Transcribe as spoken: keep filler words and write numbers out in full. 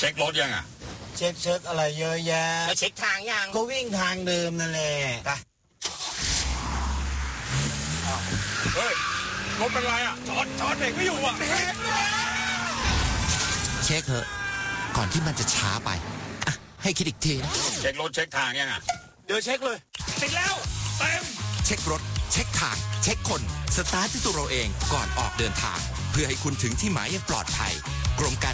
ช็ครถยังอ่ะเช็คเช็คอะไรเยอะแยะแล้วเช็คทางยังก็วิ่งทางเดิมนั่นแหละไปเฮ้ยรถเป็นไรอ่ะจอดจอดเบรกไม่อยู่อ่ะเช็คเถอะก่อนที่มันจะช้าไปอ่ะให้คิดอีกทีนะเช็ครถเช็คทางยังอ่ะเดี๋ยวเช็คเลยติดแล้วเต็มเช็ครถเช็คทางเช็คคนสตาร์ทที่ตัวเราเองก่อนออกเดินทางเพื่อให้คุณถึงที่หมายอย่างปลอดภัยกรมการ